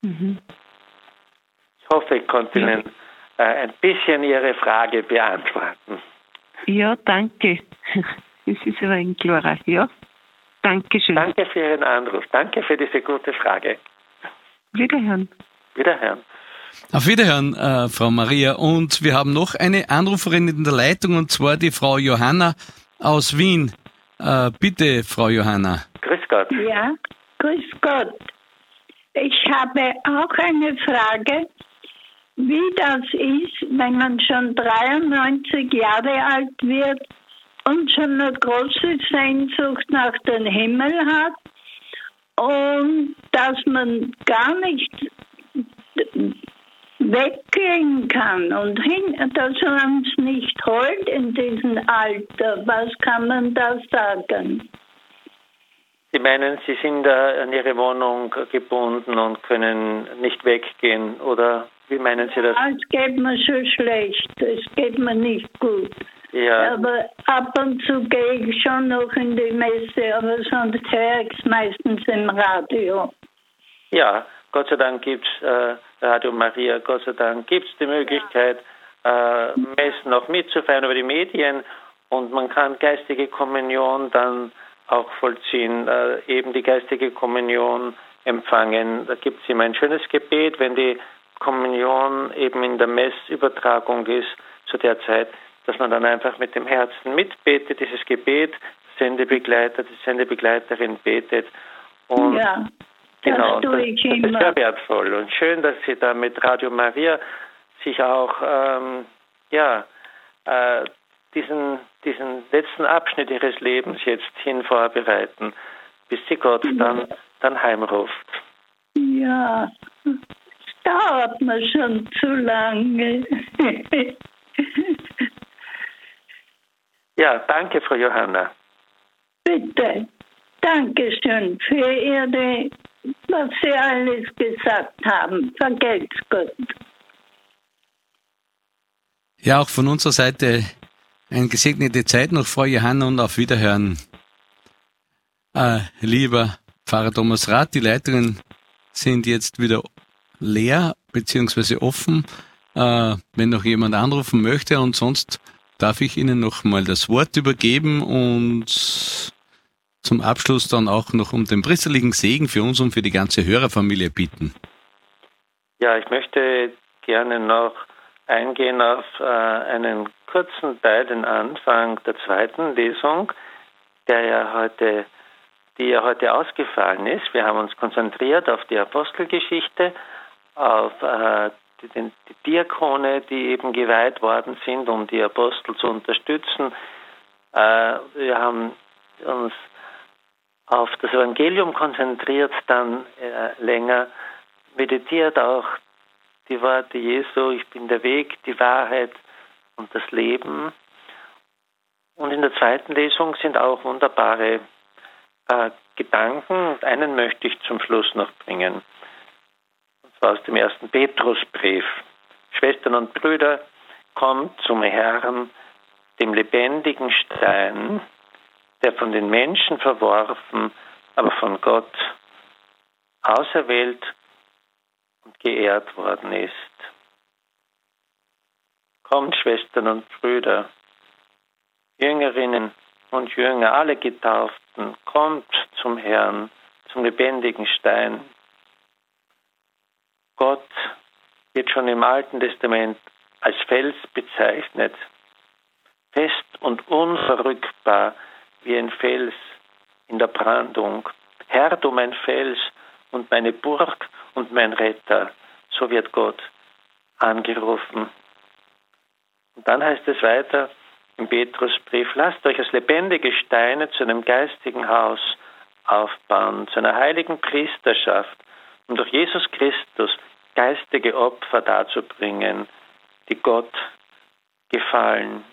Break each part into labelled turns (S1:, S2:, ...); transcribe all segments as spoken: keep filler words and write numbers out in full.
S1: Mhm.
S2: Ich hoffe, ich konnte ja. Ihnen äh, ein bisschen Ihre Frage beantworten.
S1: Ja, danke. Das ist aber ein klarer. Ja, danke schön.
S2: Danke für Ihren Anruf. Danke für diese gute Frage.
S1: Wiederhören.
S2: Wiederhören.
S3: Auf Wiederhören, äh, Frau Maria. Und wir haben noch eine Anruferin in der Leitung, und zwar die Frau Johanna aus Wien. Äh, bitte, Frau Johanna.
S2: Grüß Gott.
S4: Ja, grüß Gott. Ich habe auch eine Frage, wie das ist, wenn man schon dreiundneunzig Jahre alt wird und schon eine große Sehnsucht nach dem Himmel hat und dass man gar nicht weggehen kann und hin, dass man es nicht holt in diesem Alter. Was kann man da sagen?
S2: Sie meinen, Sie sind da an Ihre Wohnung gebunden und können nicht weggehen, oder wie meinen Sie das?
S4: Ja, es geht mir schon schlecht, es geht mir nicht gut.
S2: Ja.
S4: Aber ab und zu gehe ich schon noch in die Messe, aber sonst höre ich es meistens im Radio.
S2: Ja, Gott sei Dank gibt es äh, Radio Maria, Gott sei Dank gibt es die Möglichkeit, äh, Messen auch mitzufeiern über die Medien, und man kann geistige Kommunion dann auch vollziehen, äh, eben die geistige Kommunion empfangen. Da gibt es immer ein schönes Gebet, wenn die Kommunion eben in der Messübertragung ist, zu der Zeit, dass man dann einfach mit dem Herzen mitbetet, dieses Gebet, Sendebegleiter, die Sendebegleiterin betet. Und
S4: ja, das
S2: genau,
S4: tue
S2: das,
S4: ich
S2: das
S4: immer.
S2: ist sehr wertvoll und schön, dass Sie da mit Radio Maria sich auch ähm, ja, äh, diesen, diesen letzten Abschnitt Ihres Lebens jetzt hin vorbereiten, bis Sie Gott dann, dann heimruft.
S4: Ja, es dauert mir schon zu lange.
S2: Ja, danke, Frau Johanna.
S4: Bitte, Dankeschön für Ihre, was Sie alles gesagt haben. Vergelt's Gott.
S3: Ja, auch von unserer Seite eine gesegnete Zeit noch, Frau Johanna, und auf Wiederhören. Äh, lieber Pfarrer Thomas Rath, die Leitungen sind jetzt wieder leer bzw. offen, äh, wenn noch jemand anrufen möchte, und sonst darf ich Ihnen noch mal das Wort übergeben und zum Abschluss dann auch noch um den priesterlichen Segen für uns und für die ganze Hörerfamilie bitten.
S2: Ja, ich möchte gerne noch eingehen auf äh, einen kurzen Teil, den Anfang der zweiten Lesung, der ja heute, die ja heute ausgefallen ist. Wir haben uns konzentriert auf die Apostelgeschichte, auf äh, die, die, die Diakone, die eben geweiht worden sind, um die Apostel zu unterstützen. Äh, wir haben uns auf das Evangelium konzentriert, dann äh, länger meditiert auch die Worte Jesu: Ich bin der Weg, die Wahrheit und das Leben. Und in der zweiten Lesung sind auch wunderbare äh, Gedanken. Einen möchte ich zum Schluss noch bringen. Und zwar aus dem ersten Petrusbrief. Schwestern und Brüder, kommt zum Herrn, dem lebendigen Stein, der von den Menschen verworfen, aber von Gott auserwählt und geehrt worden ist. Kommt, Schwestern und Brüder, Jüngerinnen und Jünger, alle Getauften, kommt zum Herrn, zum lebendigen Stein. Gott wird schon im Alten Testament als Fels bezeichnet, fest und unverrückbar wie ein Fels in der Brandung. Herr, du mein Fels und meine Burg und mein Retter, so wird Gott angerufen. Und dann heißt es weiter im Petrusbrief: Lasst euch als lebendige Steine zu einem geistigen Haus aufbauen, zu einer heiligen Priesterschaft, um durch Jesus Christus geistige Opfer darzubringen, die Gott gefallen.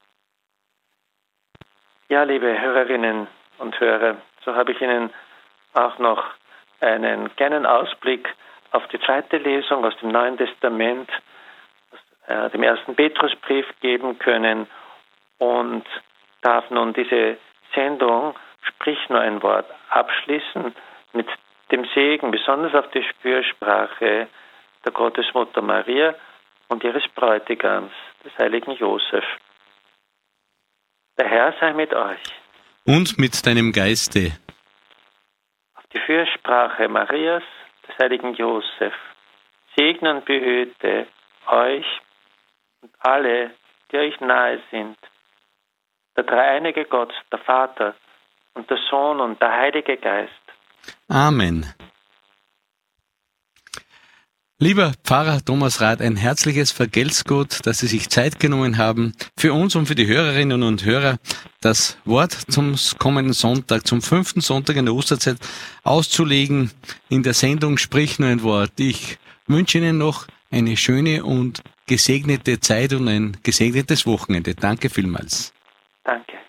S2: Ja, liebe Hörerinnen und Hörer, so habe ich Ihnen auch noch einen kleinen Ausblick auf die zweite Lesung aus dem Neuen Testament, aus äh, dem ersten Petrusbrief geben können, und darf nun diese Sendung, sprich nur ein Wort, abschließen mit dem Segen besonders auf die Fürsprache der Gottesmutter Maria und ihres Bräutigams, des heiligen Josef. Der Herr sei mit euch.
S3: Und mit deinem Geiste.
S2: Auf die Fürsprache Marias, des heiligen Josef, segne und behüte euch und alle, die euch nahe sind. Der dreieinige Gott, der Vater und der Sohn und der Heilige Geist.
S3: Amen. Lieber Pfarrer Thomas Rath, ein herzliches Vergelt's Gott, dass Sie sich Zeit genommen haben, für uns und für die Hörerinnen und Hörer das Wort zum kommenden Sonntag, zum fünften Sonntag in der Osterzeit auszulegen in der Sendung Sprich nur ein Wort. Ich wünsche Ihnen noch eine schöne und gesegnete Zeit und ein gesegnetes Wochenende. Danke vielmals.
S2: Danke.